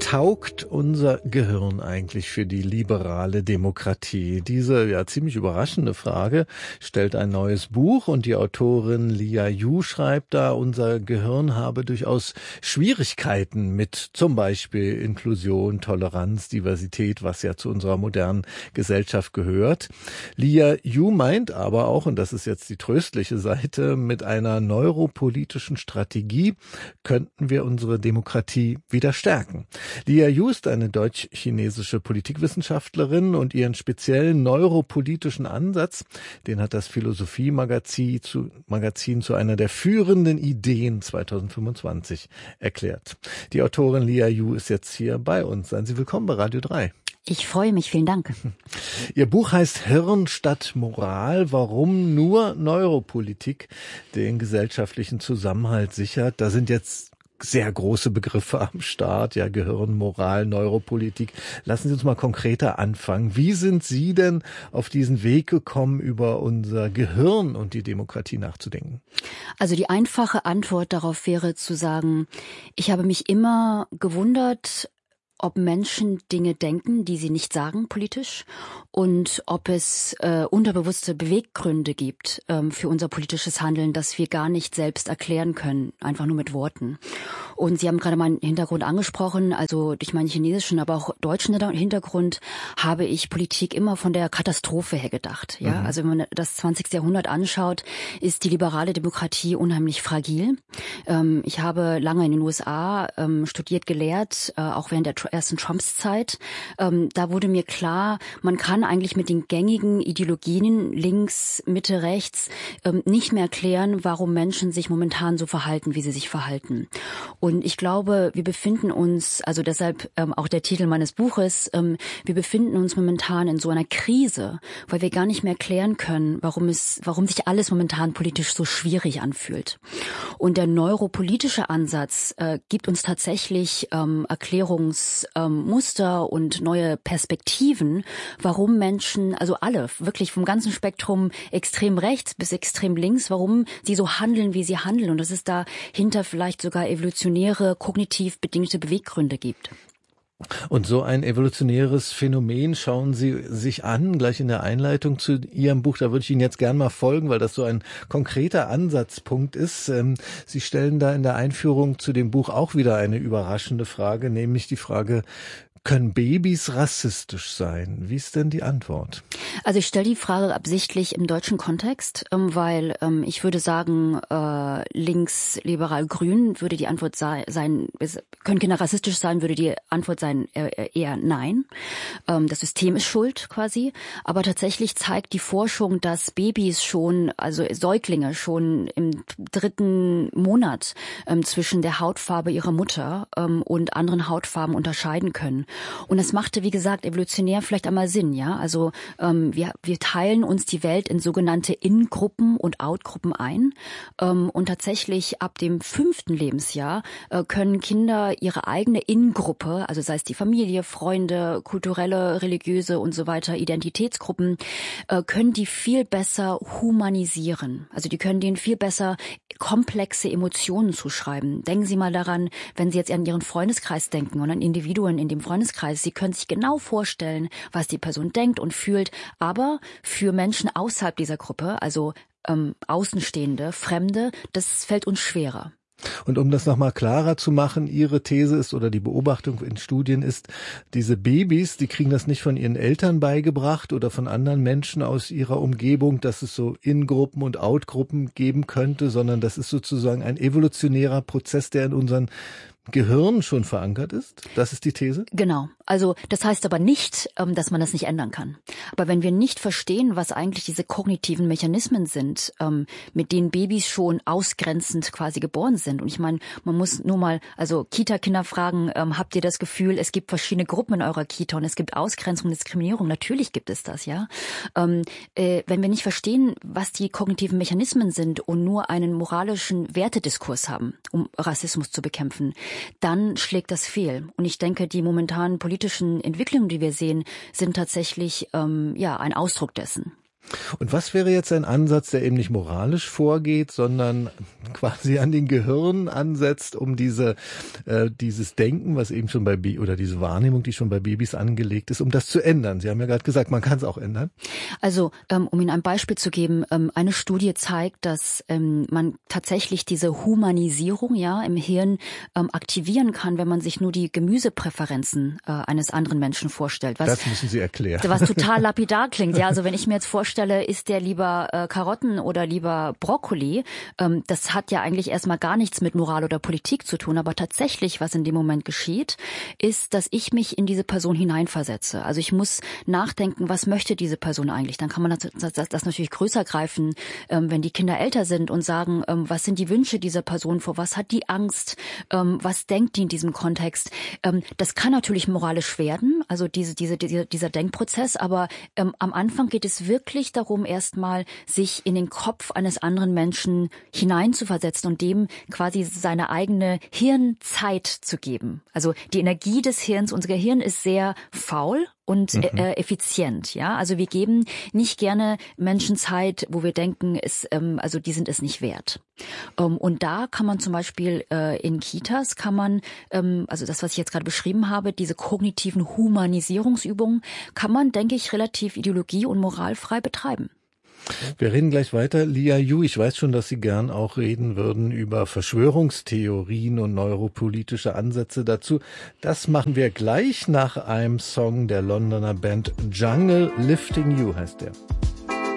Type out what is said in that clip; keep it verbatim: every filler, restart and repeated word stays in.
taugt unser Gehirn eigentlich für die liberale Demokratie? Diese ja ziemlich überraschende Frage stellt ein neues Buch und die Autorin Lia Yu schreibt da, unser Gehirn habe durchaus Schwierigkeiten mit zum Beispiel Inklusion, Toleranz, Diversität, was ja zu unserer modernen Gesellschaft gehört. Lia Yu meint aber auch, und das ist jetzt die tröstliche Seite, mit einer neuropolitischen Strategie könnten wir unsere Demokratie wieder stärken. Lia Yu ist eine deutsch-chinesische Politikwissenschaftlerin und ihren speziellen neuropolitischen Ansatz, den hat das Philosophie-Magazin zu, Magazin zu einer der führenden Ideen zwanzig fünfundzwanzig erklärt. Die Autorin Lia Yu ist jetzt hier bei uns. Seien Sie willkommen bei Radio drei. Ich freue mich, vielen Dank. Ihr Buch heißt Hirn statt Moral, warum nur Neuropolitik den gesellschaftlichen Zusammenhalt sichert. Da sind jetzt sehr große Begriffe am Start, ja, Gehirn, Moral, Neuropolitik. Lassen Sie uns mal konkreter anfangen. Wie sind Sie denn auf diesen Weg gekommen, über unser Gehirn und die Demokratie nachzudenken? Also die einfache Antwort darauf wäre zu sagen, ich habe mich immer gewundert, ob Menschen Dinge denken, die sie nicht sagen politisch, und ob es äh, unterbewusste Beweggründe gibt ähm, für unser politisches Handeln, das wir gar nicht selbst erklären können, einfach nur mit Worten. Und Sie haben gerade meinen Hintergrund angesprochen, also durch meinen chinesischen, aber auch deutschen Hintergrund habe ich Politik immer von der Katastrophe her gedacht. Ja, mhm. Also wenn man das zwanzigste Jahrhundert anschaut, ist die liberale Demokratie unheimlich fragil. Ähm, ich habe lange in den U S A ähm, studiert, gelehrt, äh, auch während der ersten Trumps Zeit. Ähm, da wurde mir klar, man kann eigentlich mit den gängigen Ideologien links, Mitte, rechts ähm, nicht mehr erklären, warum Menschen sich momentan so verhalten, wie sie sich verhalten. Und ich glaube, wir befinden uns, also deshalb ähm, auch der Titel meines Buches, ähm, wir befinden uns momentan in so einer Krise, weil wir gar nicht mehr erklären können, warum es, warum sich alles momentan politisch so schwierig anfühlt. Und der neuropolitische Ansatz äh, gibt uns tatsächlich ähm, Erklärungs Ähm, Muster und neue Perspektiven, warum Menschen, also alle, wirklich vom ganzen Spektrum extrem rechts bis extrem links, warum sie so handeln, wie sie handeln, und dass es dahinter vielleicht sogar evolutionäre, kognitiv bedingte Beweggründe gibt. Und so ein evolutionäres Phänomen schauen Sie sich an, gleich in der Einleitung zu Ihrem Buch. Da würde ich Ihnen jetzt gern mal folgen, weil das so ein konkreter Ansatzpunkt ist. Sie stellen da in der Einführung zu dem Buch auch wieder eine überraschende Frage, nämlich die Frage, können Babys rassistisch sein? Wie ist denn die Antwort? Also ich stelle die Frage absichtlich im deutschen Kontext, weil ich würde sagen, links, liberal, grün würde die Antwort sein, können Kinder rassistisch sein, würde die Antwort sein eher nein. Das System ist schuld quasi. Aber tatsächlich zeigt die Forschung, dass Babys schon, also Säuglinge schon im dritten Monat zwischen der Hautfarbe ihrer Mutter und anderen Hautfarben unterscheiden können. Und das machte, wie gesagt, evolutionär vielleicht einmal Sinn, ja. Also ähm, wir, wir teilen uns die Welt in sogenannte In-Gruppen und Out-Gruppen ein. Ähm, und tatsächlich ab dem fünften Lebensjahr äh, können Kinder ihre eigene In-Gruppe, also sei es die Familie, Freunde, kulturelle, religiöse und so weiter, Identitätsgruppen, äh, können die viel besser humanisieren. Also die können denen viel besser komplexe Emotionen zuschreiben. Denken Sie mal daran, wenn Sie jetzt an Ihren Freundeskreis denken und an Individuen in dem Freundeskreis, Sie können sich genau vorstellen, was die Person denkt und fühlt, aber für Menschen außerhalb dieser Gruppe, also ähm, Außenstehende, Fremde, das fällt uns schwerer. Und um das nochmal klarer zu machen, Ihre These ist oder die Beobachtung in Studien ist, diese Babys, die kriegen das nicht von ihren Eltern beigebracht oder von anderen Menschen aus ihrer Umgebung, dass es so In-Gruppen und Out-Gruppen geben könnte, sondern das ist sozusagen ein evolutionärer Prozess, der in unseren Gehirn schon verankert ist? Das ist die These? Genau. Also das heißt aber nicht, dass man das nicht ändern kann. Aber wenn wir nicht verstehen, was eigentlich diese kognitiven Mechanismen sind, mit denen Babys schon ausgrenzend quasi geboren sind. Und ich meine, man muss nur mal, also Kita-Kinder fragen, habt ihr das Gefühl, es gibt verschiedene Gruppen in eurer Kita und es gibt Ausgrenzung und Diskriminierung? Natürlich gibt es das, ja. Wenn wir nicht verstehen, was die kognitiven Mechanismen sind und nur einen moralischen Wertediskurs haben, um Rassismus zu bekämpfen, dann schlägt das fehl. Und ich denke, die momentanen politischen Entwicklungen, die wir sehen, sind tatsächlich ähm, ja ein Ausdruck dessen. Und was wäre jetzt ein Ansatz, der eben nicht moralisch vorgeht, sondern quasi an den Gehirn ansetzt, um diese äh, dieses Denken, was eben schon bei Bi- oder diese Wahrnehmung, die schon bei Babys angelegt ist, um das zu ändern? Sie haben ja gerade gesagt, man kann es auch ändern. Also, ähm, um Ihnen ein Beispiel zu geben, ähm, eine Studie zeigt, dass ähm, man tatsächlich diese Humanisierung ja im Hirn ähm, aktivieren kann, wenn man sich nur die Gemüsepräferenzen äh, eines anderen Menschen vorstellt. Was, das müssen Sie erklären. Was total lapidar klingt. Ja, also wenn ich mir jetzt vorstelle, isst der lieber äh, Karotten oder lieber Brokkoli, ähm, das hat ja eigentlich erstmal gar nichts mit Moral oder Politik zu tun. Aber tatsächlich, was in dem Moment geschieht, ist, dass ich mich in diese Person hineinversetze. Also ich muss nachdenken, was möchte diese Person eigentlich? Dann kann man das, das, das natürlich größer greifen, ähm, wenn die Kinder älter sind und sagen, ähm, was sind die Wünsche dieser Person, vor was hat die Angst, ähm, was denkt die in diesem Kontext? Ähm, das kann natürlich moralisch werden, also diese, diese, diese, dieser Denkprozess, aber ähm, am Anfang geht es wirklich darum, erstmal sich in den Kopf eines anderen Menschen hineinzuversetzen und dem quasi seine eigene Hirnzeit zu geben. Also die Energie des Hirns, unser Gehirn ist sehr faul und mhm. äh, effizient, ja. Also wir geben nicht gerne Menschen Zeit, wo wir denken, es, ähm, also die sind es nicht wert. Ähm, und da kann man zum Beispiel äh, in Kitas kann man, ähm, also das, was ich jetzt gerade beschrieben habe, diese kognitiven Humanisierungsübungen, kann man, denke ich, relativ ideologie- und moralfrei betreiben. Wir reden gleich weiter. Lia Yu, ich weiß schon, dass Sie gern auch reden würden über Verschwörungstheorien und neuropolitische Ansätze dazu. Das machen wir gleich nach einem Song der Londoner Band Jungle. Lifting You heißt der.